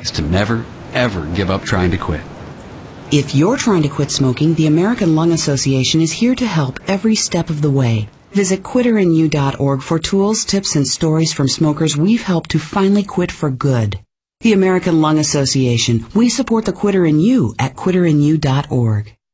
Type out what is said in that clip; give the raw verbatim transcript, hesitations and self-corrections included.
is to never, ever give up trying to quit. If you're trying to quit smoking, the American Lung Association is here to help every step of the way. Visit quitter in you dot org for tools, tips, and stories from smokers we've helped to finally quit for good. The American Lung Association. We support the quitter in you at quitter in you dot org.